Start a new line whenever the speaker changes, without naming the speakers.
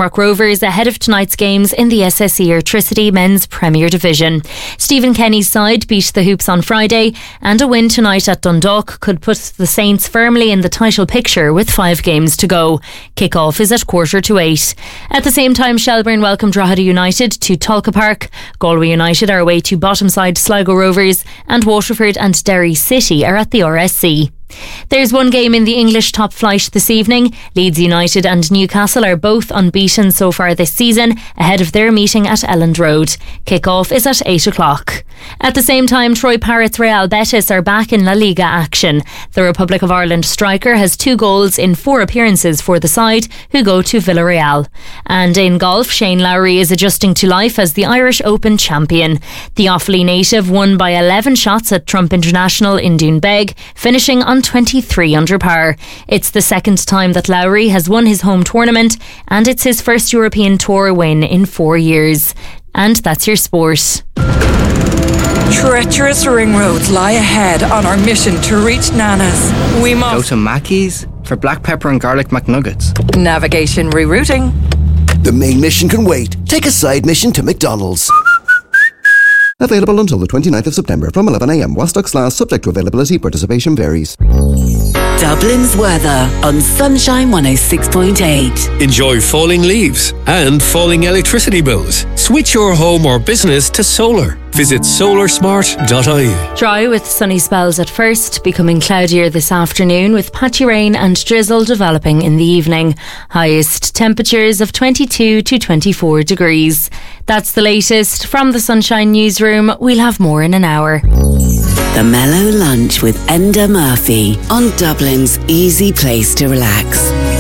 Shamrock Rovers ahead of tonight's games in the SSE Airtricity Men's Premier Division. Stephen Kenny's side beat the Hoops on Friday, and a win tonight at Dundalk could put the Saints firmly in the title picture with 5 games to go. Kick-off is at 7:45. At the same time, Shelbourne welcome Drogheda United to Tolka Park. Galway United are away to bottom side Sligo Rovers, and Waterford and Derry City are at the RSC. There's one game in the English top flight this evening. Leeds United and Newcastle are both unbeaten so far this season, ahead of their meeting at Elland Road. Kick-off is at 8 o'clock. At the same time, Troy Parrott's Real Betis are back in La Liga action. The Republic of Ireland striker has 2 goals in 4 appearances for the side, who go to Villarreal. And in golf, Shane Lowry is adjusting to life as the Irish Open champion. The Offaly native won by 11 shots at Trump International in Doonbeg, finishing on 23 under par. It's the second time that Lowry has won his home tournament, and it's his first European Tour win in 4 years. And that's your sport.
Treacherous ring roads lie ahead on our mission to reach Nana's. We must
go to Mackey's for black pepper and garlic McNuggets.
Navigation rerouting.
The main mission can wait. Take a side mission to McDonald's. Available until the 29th of September from 11 a.m. while stocks last, subject to availability. Participation varies.
Dublin's weather on Sunshine 106.8.
Enjoy falling leaves and falling electricity bills. Switch your home or business to solar. Visit solarsmart.ie.
Dry with sunny spells at first, becoming cloudier this afternoon with patchy rain and drizzle developing in the evening. Highest temperatures of 22 to 24 degrees. That's the latest from the Sunshine Newsroom. We'll have more in an hour.
The Mellow Lunch with Enda Murphy on Dublin's easy place to relax.